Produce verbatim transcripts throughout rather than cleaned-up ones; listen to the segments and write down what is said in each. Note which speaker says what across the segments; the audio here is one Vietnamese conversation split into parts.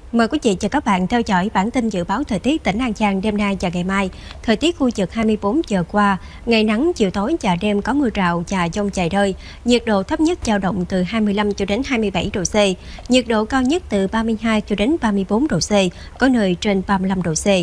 Speaker 1: Mời quý vị và các bạn theo dõi bản tin dự báo thời tiết tỉnh An Giang đêm nay và ngày mai. Thời tiết khu vực hai mươi bốn giờ qua, ngày nắng, chiều tối và đêm có mưa rào và dông vài nơi. Nhiệt độ thấp nhất dao động từ hai mươi lăm cho đến hai mươi bảy độ C, nhiệt độ cao nhất từ ba mươi hai cho đến ba mươi bốn độ C, có nơi trên ba mươi lăm độ C.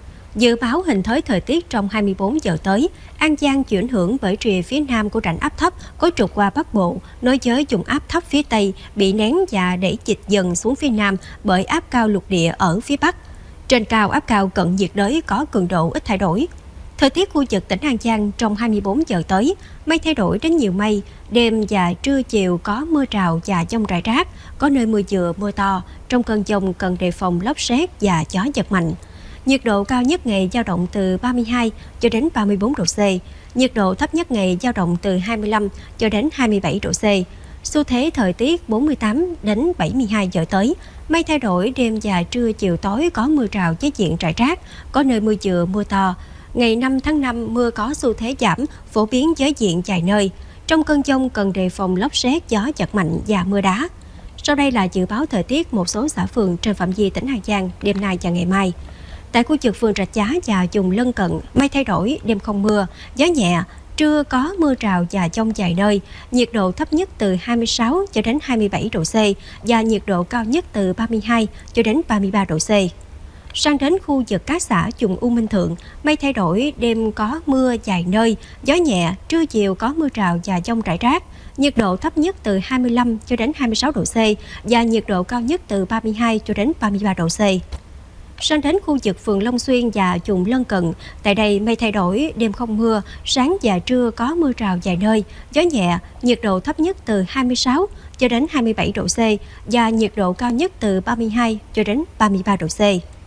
Speaker 1: Dự báo hình thế thời tiết trong hai mươi bốn giờ tới, An Giang chịu ảnh hưởng bởi rìa phía nam của rãnh áp thấp có trục qua Bắc Bộ, nối với vùng áp thấp phía Tây bị nén và đẩy dịch dần xuống phía nam bởi áp cao lục địa ở phía Bắc. Trên cao áp cao cận nhiệt đới có cường độ ít thay đổi. Thời tiết khu vực tỉnh An Giang trong hai mươi bốn giờ tới, mây thay đổi đến nhiều mây, đêm và trưa chiều có mưa rào và dông rải rác, có nơi mưa vừa mưa to, trong cơn dông cần đề phòng lốc sét và gió giật mạnh. Nhiệt độ cao nhất ngày dao động từ ba mươi hai cho đến ba mươi bốn độ C, nhiệt độ thấp nhất ngày dao động từ hai mươi lăm cho đến hai mươi bảy độ C. Xu thế thời tiết bốn mươi tám đến bảy mươi hai giờ tới, mây thay đổi, đêm và trưa chiều tối có mưa rào với diện rải rác, có nơi mưa vừa mưa to. Ngày năm tháng năm mưa có xu thế giảm, phổ biến với diện vài nơi. Trong cơn dông cần đề phòng lốc sét, gió giật mạnh và mưa đá. Sau đây là dự báo thời tiết một số xã phường trên phạm vi tỉnh An Giang đêm nay và ngày mai. Tại khu vực phường Rạch Giá và vùng lân cận, mây thay đổi, đêm không mưa, gió nhẹ, trưa có mưa rào và dông vài nơi, nhiệt độ thấp nhất từ hai mươi sáu cho đến hai mươi bảy độ C và nhiệt độ cao nhất từ ba mươi hai cho đến ba mươi ba độ C. Sang đến khu vực các xã vùng U Minh Thượng, mây thay đổi, đêm có mưa vài nơi, gió nhẹ, trưa chiều có mưa rào và dông rải rác, nhiệt độ thấp nhất từ hai mươi lăm cho đến hai mươi sáu độ C và nhiệt độ cao nhất từ ba mươi hai cho đến ba mươi ba độ C. Sang đến khu vực phường Long Xuyên và vùng lân cận, tại đây mây thay đổi, đêm không mưa, sáng và trưa có mưa rào vài nơi, gió nhẹ, nhiệt độ thấp nhất từ hai mươi sáu cho đến hai mươi bảy độ C và nhiệt độ cao nhất từ ba mươi hai cho đến ba mươi ba độ C.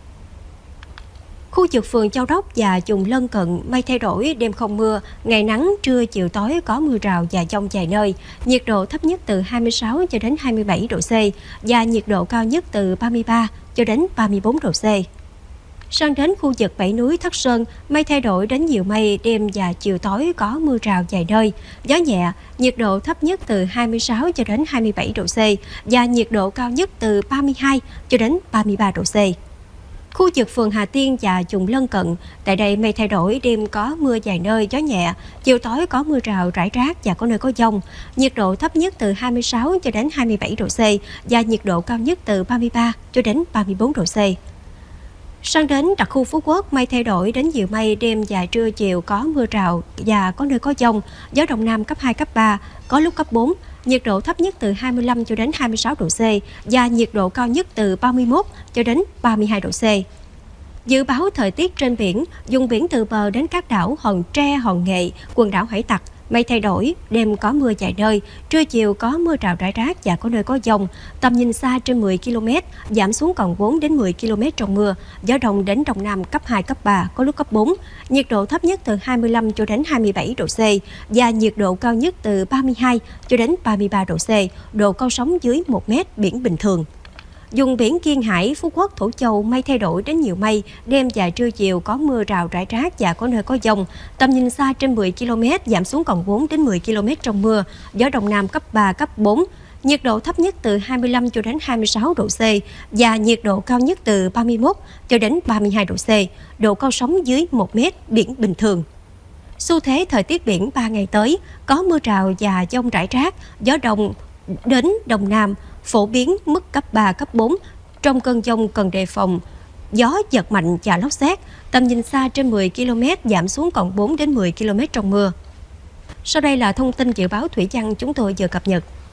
Speaker 1: Khu vực phường Châu Đốc và vùng lân cận, mây thay đổi, đêm không mưa, ngày nắng, trưa chiều tối có mưa rào và dông vài nơi, nhiệt độ thấp nhất từ hai mươi sáu cho đến hai mươi bảy độ C và nhiệt độ cao nhất từ ba mươi ba cho đến ba mươi bốn độ C. Sang đến khu vực Bảy Núi Thất Sơn, mây thay đổi đến nhiều mây, đêm và chiều tối có mưa rào vài nơi, gió nhẹ, nhiệt độ thấp nhất từ hai mươi sáu cho đến hai mươi bảy độ C và nhiệt độ cao nhất từ ba mươi hai cho đến ba mươi ba độ C. Khu vực phường Hà Tiên và vùng lân cận, tại đây mây thay đổi, đêm có mưa vài nơi, gió nhẹ, chiều tối có mưa rào rải rác và có nơi có dông, nhiệt độ thấp nhất từ hai mươi sáu cho đến hai mươi bảy độ C và nhiệt độ cao nhất từ ba mươi ba cho đến ba mươi bốn độ C. Sang đến đặc khu Phú Quốc, mây thay đổi đến nhiều mây, đêm và trưa chiều có mưa rào và có nơi có dông, gió đông nam cấp hai, cấp ba, có lúc cấp bốn, nhiệt độ thấp nhất từ hai mươi lăm cho đến hai mươi sáu độ C và nhiệt độ cao nhất từ ba mươi mốt cho đến ba mươi hai độ C. Dự báo thời tiết trên biển, vùng biển từ bờ đến các đảo Hòn Tre, Hòn Nghệ, quần đảo Hải Tặc, mây thay đổi, đêm có mưa vài nơi, trưa chiều có mưa rào rải rác và có nơi có dông, tầm nhìn xa trên mười ki lô mét, giảm xuống còn bốn đến mười ki lô mét trong mưa, gió đông đến đông nam cấp hai, cấp ba, có lúc cấp bốn, nhiệt độ thấp nhất từ hai mươi lăm cho đến hai mươi bảy độ C và nhiệt độ cao nhất từ ba mươi hai cho đến ba mươi ba độ C, độ cao sóng dưới một mét, biển bình thường. Vùng biển Kiên Hải, Phú Quốc, Thổ Châu, mây thay đổi đến nhiều mây, đêm và trưa chiều có mưa rào rải rác và có nơi có dông, tầm nhìn xa trên mười ki lô mét, giảm xuống còn bốn đến mười ki lô mét trong mưa, gió đông nam cấp ba, cấp bốn, nhiệt độ thấp nhất từ hai mươi lăm cho đến hai mươi sáu độ C và nhiệt độ cao nhất từ ba mươi mốt cho đến ba mươi hai độ C, độ cao sóng dưới một mét, biển bình thường. Xu thế thời tiết biển ba ngày tới, có mưa rào và dông rải rác, gió đông đến đông nam, phổ biến mức cấp ba, cấp bốn. Trong cơn dông cần đề phòng gió giật mạnh và lốc sét, tầm nhìn xa trên mười ki lô mét, giảm xuống còn bốn đến mười ki lô mét trong mưa. Sau đây là thông tin dự báo thủy văn chúng tôi vừa cập nhật.